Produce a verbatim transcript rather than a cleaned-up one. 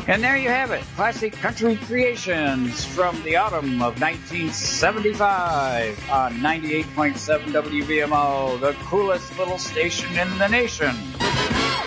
And there you have it, classic country creations from the autumn of nineteen seventy-five on ninety-eight point seven W B M O, the coolest little station in the nation.